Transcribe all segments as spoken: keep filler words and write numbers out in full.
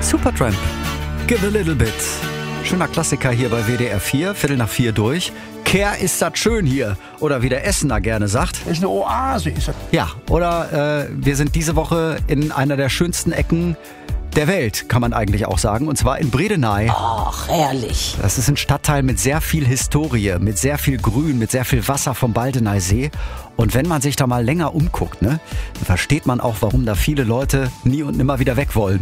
Supertramp, Give a Little Bit. Schöner Klassiker hier bei W D R vier, Viertel nach vier durch. Kehr ist das schön hier. Oder wie der Essener gerne sagt. Das ist eine Oase, ist das. Ja, oder äh, wir sind diese Woche in einer der schönsten Ecken der Welt, kann man eigentlich auch sagen. Und zwar in Bredeney. Ach, herrlich. Das ist ein Stadtteil mit sehr viel Historie, mit sehr viel Grün, mit sehr viel Wasser vom Baldeneysee. Und wenn man sich da mal länger umguckt, ne, dann versteht man auch, warum da viele Leute nie und nimmer wieder weg wollen.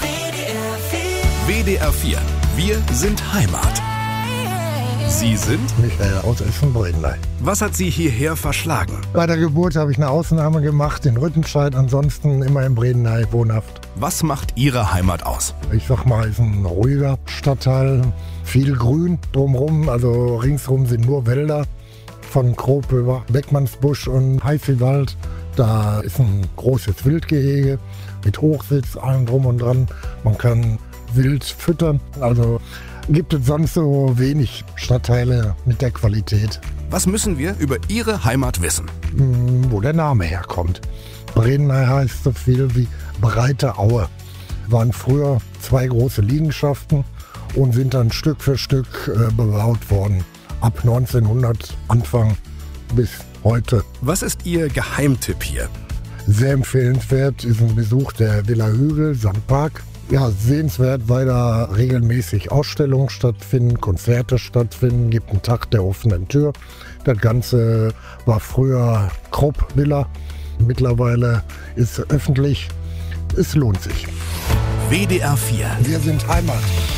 W D R vier. Wir sind Heimat. Sie sind? Michael aus Essen-Bredeney. Was hat Sie hierher verschlagen? Bei der Geburt habe ich eine Ausnahme gemacht in Rüttenscheid, ansonsten immer in Bredeney wohnhaft. Was macht Ihre Heimat aus? Ich sag mal, es ist ein ruhiger Stadtteil, viel Grün drumherum, also ringsherum sind nur Wälder, von Grob über Beckmannsbusch und Heißewald. Da ist ein großes Wildgehege mit Hochsitz, allem drum und dran. Man kann wild füttern, also gibt es sonst so wenig Stadtteile mit der Qualität. Was müssen wir über Ihre Heimat wissen? Wo der Name herkommt. Bredeney heißt so viel wie breite Aue. Waren früher zwei große Liegenschaften und sind dann Stück für Stück äh, bebaut worden. Ab neunzehnhundert Anfang bis heute. Was ist Ihr Geheimtipp hier? Sehr empfehlenswert ist ein Besuch der Villa Hügel, Sandpark. Ja, sehenswert, weil da regelmäßig Ausstellungen stattfinden, Konzerte stattfinden, gibt einen Tag der offenen Tür. Das Ganze war früher Krupp Villa, mittlerweile ist es öffentlich. Es lohnt sich. W D R vier. Wir sind Heimat.